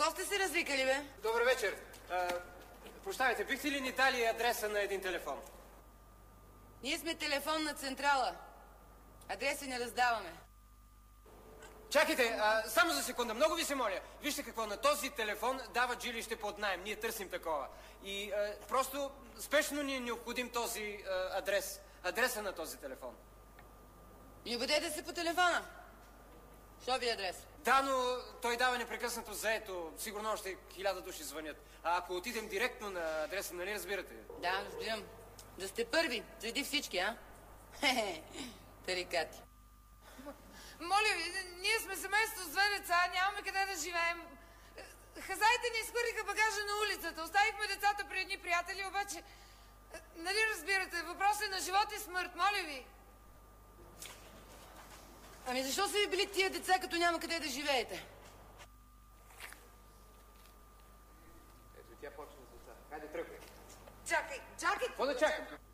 Защо сте се развикали, бе? Добър вечер. Прощавайте, бихте ли ни дали адреса на един телефон? Ние сме телефонна централа. Адреси не раздаваме. Чакайте, само за секунда, много ви се моля. Вижте какво, на този телефон дават жилище под наем. Ние търсим такова. И просто спешно ни е необходим този адрес. Адреса на този телефон. И обадете се по телефона. Що ви е адрес? Да, но той дава непрекъснато заето. Сигурно още 1000 души звънят. А ако отидем директно на адреса, нали разбирате? Да, разбирам. Да сте първи, преди всички, а? Хе-хе, тарикати. Моля ви, ние сме семейство с 2 деца, нямаме къде да живеем. Хазаите ни изхвърлиха багажа на улицата. Оставихме децата при едни приятели, обаче... Нали разбирате, въпрос е на живот и смърт, моля ви. Ами защо са ви били тия деца, като няма къде да живеете? Ето, тя почна с деца. Хайде, тръгвай. Чакай. Какво да чакам?